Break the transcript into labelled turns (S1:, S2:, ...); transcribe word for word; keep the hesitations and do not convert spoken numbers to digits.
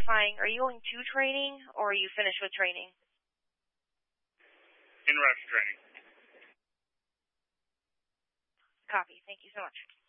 S1: clarifying, are you going to training or are you finished with training?
S2: In route to training.
S1: Copy. Thank you so much.